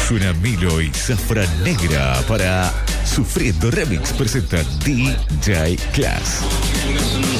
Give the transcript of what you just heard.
Suena Milo y Zafra Negra para Sufriendo Remix presenta DJ Class.